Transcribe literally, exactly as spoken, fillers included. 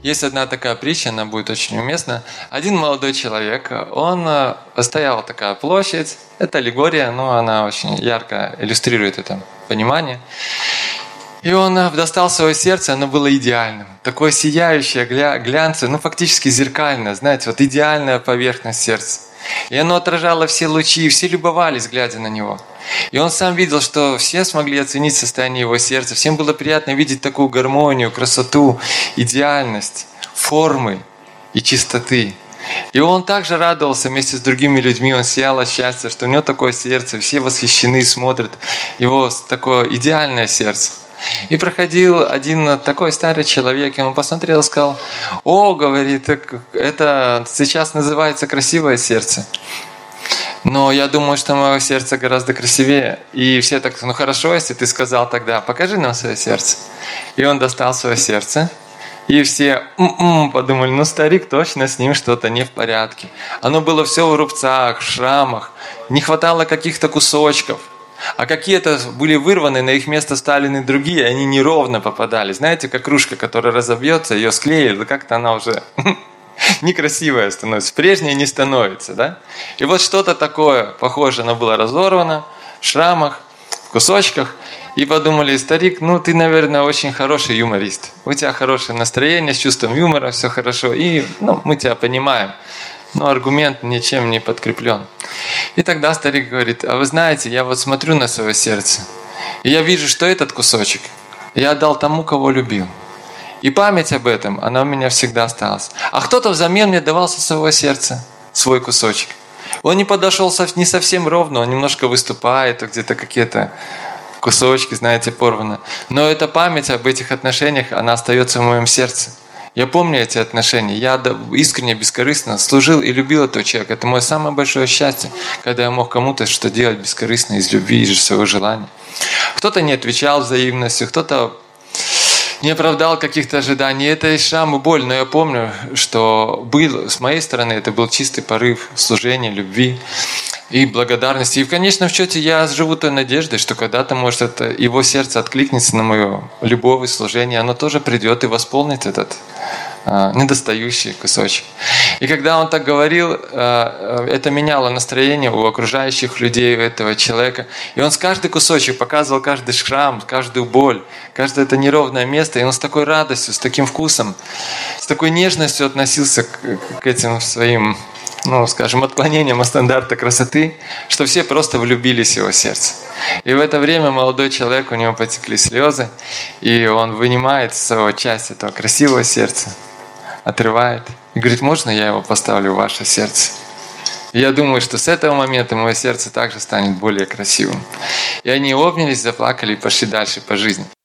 Есть одна такая притча, она будет очень уместна. Один молодой человек, он стояла такая площадь, это аллегория, но она очень ярко иллюстрирует это понимание. И он достал свое сердце, оно было идеальным. Такое сияющее, гля- глянцевое, ну фактически зеркальное, знаете, вот идеальная поверхность сердца. И оно отражало все лучи, и все любовались, глядя на него. И он сам видел, что все смогли оценить состояние его сердца. Всем было приятно видеть такую гармонию, красоту, идеальность, формы и чистоты. И он также радовался вместе с другими людьми, он сиял от счастья, что у него такое сердце, все восхищены, смотрят его такое идеальное сердце. И проходил один такой старый человек, и он посмотрел и сказал: «О, — говорит, — это сейчас называется красивое сердце. Но я думаю, что мое сердце гораздо красивее». И все так: «Ну хорошо, если ты сказал, тогда покажи нам свое сердце». И он достал свое сердце, и все м-м, подумали: ну старик, точно с ним что-то не в порядке. Оно было все в рубцах, в шрамах, не хватало каких-то кусочков. А какие-то были вырваны, на их место вставлены другие, они неровно попадали. Знаете, как кружка, которая разобьется, ее склеили, как-то она уже некрасивая становится, прежняя не становится. Да? И вот что-то такое похоже, оно было разорвано, в шрамах, в кусочках. И подумали: старик, ну ты, наверное, очень хороший юморист. У тебя хорошее настроение, с чувством юмора, все хорошо. И ну, мы тебя понимаем. Но аргумент ничем не подкреплен. И тогда старик говорит: а вы знаете, я вот смотрю на свое сердце, и я вижу, что этот кусочек я отдал тому, кого любил. И память об этом, она у меня всегда осталась. А кто-то взамен мне давал со своего сердца свой кусочек. Он не подошел не совсем ровно, он немножко выступает, где-то какие-то кусочки, знаете, порваны. Но эта память об этих отношениях, она остается в моем сердце. Я помню эти отношения. Я искренне, бескорыстно служил и любил этого человека. Это мое самое большое счастье, когда я мог кому-то что делать бескорыстно, из любви, из своего желания. Кто-то не отвечал взаимностью, кто-то не оправдал каких-то ожиданий. Это и шрам, и боль. Но я помню, что был, с моей стороны это был чистый порыв служения, любви и благодарности. И в конечном счете я живу той надеждой, что когда-то, может, это его сердце откликнется на мое любовь и служение, оно тоже придет и восполнит этот а, недостающий кусочек. И когда он так говорил, а, это меняло настроение у окружающих людей, у этого человека. И он с каждый кусочек показывал каждый шрам, каждую боль, каждое это неровное место. И он с такой радостью, с таким вкусом, с такой нежностью относился к, к этим своим, ну, скажем, отклонением от стандарта красоты, что все просто влюбились в его сердце. И в это время молодой человек, у него потекли слезы, и он вынимает свою часть этого красивого сердца, отрывает и говорит: можно я его поставлю в ваше сердце? И я думаю, что с этого момента мое сердце также станет более красивым. И они обнялись, заплакали и пошли дальше по жизни.